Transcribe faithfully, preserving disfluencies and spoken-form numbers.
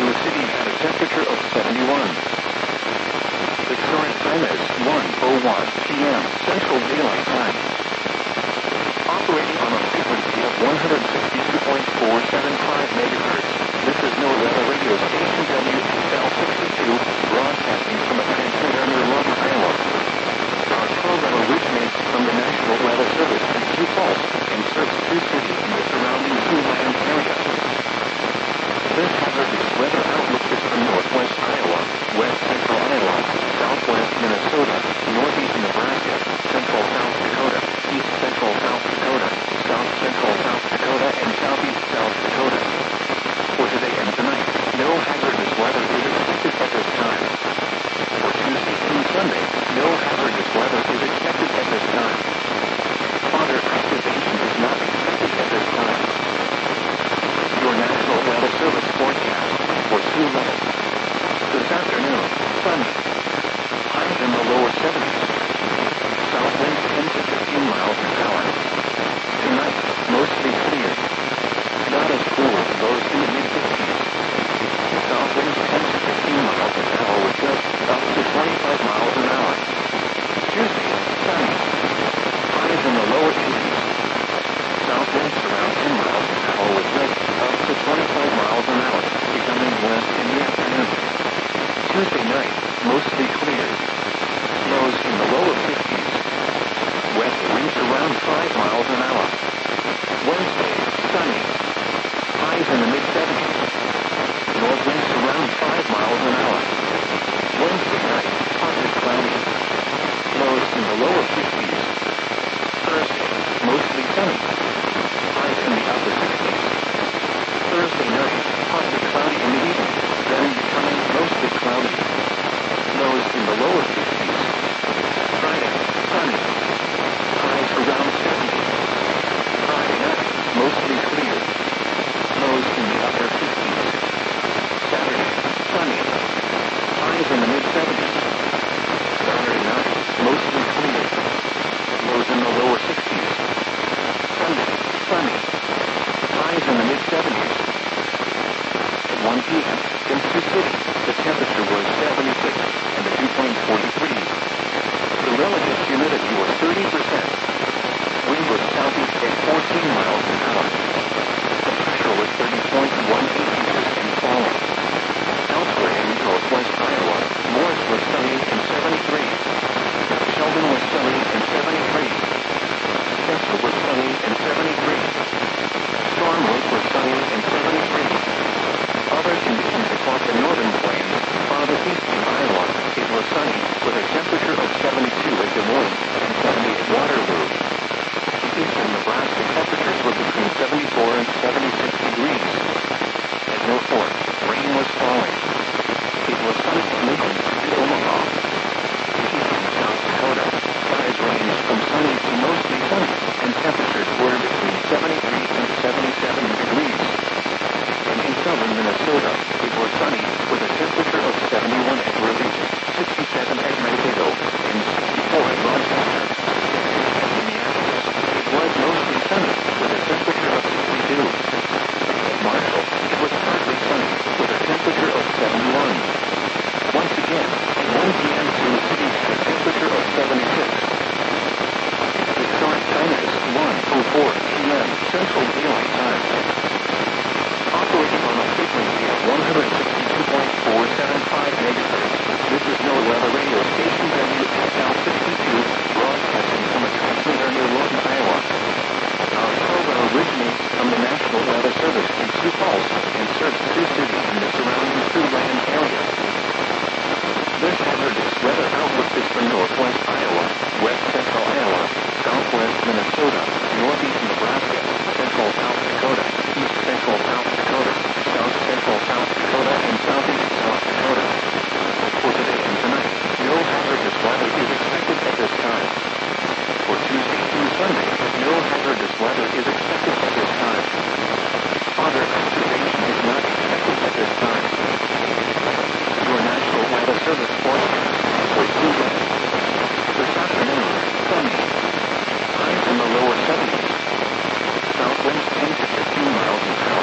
Sioux City had a temperature of seventy-one. The current time is one oh one p m Central Daylight Time. Operating on a frequency of one hundred sixty-two point four seven five megahertz, this is NOAA Weather Radio Station W X L sixty-two, broadcasting from a transmitter near Logan, Iowa. Our program originates from the National Weather Service in Sioux Falls and serves Sioux City and the surrounding Siouxland area. This hazardous weather outlook is from northwest Iowa, west central Iowa, southwest Minnesota, northeast Nebraska, central South Dakota, east central South Dakota, south central South Dakota, and southeast South Dakota. For today and tonight, no hazardous weather is expected at this time. For Tuesday through Sunday, no hazardous weather is expected at this time. Fodder activation is not expected at this time. Your National Weather Service forecast for Sioux Levels. This afternoon, sunny. Highs in the lower seventies. South winds ten to fifteen miles per hour. Tonight, mostly clear. Not as cool as those in the mid-fifties. South winds ten to fifteen miles per hour with gusts up to twenty-five miles an hour. Tuesday, sunny. Highs in the lower eighties. South winds around ten miles per hour with gusts up to twenty-five miles an hour, becoming west in the afternoon. Tuesday night, mostly clear. Lows in the lower fifties. West winds around five miles an hour. Wednesday, sunny. Highs in the mid-seventies. North winds around five miles an hour. Wednesday night, partly cloudy. Lows in the lower fifties. Thursday, mostly sunny. Highs in the upper sixties. Thursday night, partly cloudy in the evening, then becoming mostly cloudy. Lows in the lower fifties. Friday, sunny. Highs around seventy. Friday night, mostly clear. Lows in the upper fifties. Saturday, sunny. Highs in the mid-seventies. Saturday night, mostly clear. Lows in the lower sixties. Sunday, sunny. Highs in the mid-seventies. At one p m in Sioux City, the temperature was seventy-six and the dew point forty-three. The relative humidity was thirty percent. Wind was southeast at fourteen miles an hour. The pressure was thirty point one eight inches and falling. Elsewhere in northwest Iowa, Morris was sunny and seventy-three. Sheldon was sunny and seventy-three. Spencer was sunny and seventy-three. Storm Lake was sunny and seventy-three. Other conditions across the northern plains, farthest east in Iowa, it was sunny, with a temperature of seventy-two at Des Moines and seventy at Waterloo. Eastern Nebraska temperatures were between seventy-four and seventy-six degrees. At Mill Fork, rain was falling. It was sunny from Lincoln to Omaha. Eastern South Dakota, skies ranged from sunny to mostly sunny, and temperatures were between seventy-three and seventy-seven degrees. And in southern Minnesota, it was sunny, with a temperature